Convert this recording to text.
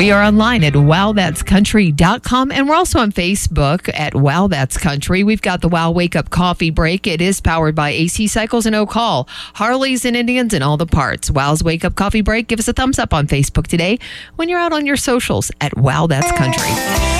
We are online at wowthat'scountry.com, and we're also on Facebook at Wow That's Country. We've got the Wow Wake Up Coffee Break. It is powered by AC Cycles and Oak Hall, Harleys and Indians and all the parts. Wow's Wake Up Coffee Break. Give us a thumbs up on Facebook today when you're out on your socials at Wow That's Country.